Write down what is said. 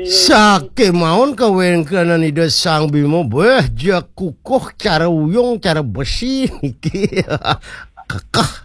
Sake maun kawin kana ni da sang bimo beh ja kukuh cara uyung cara besi niki kakah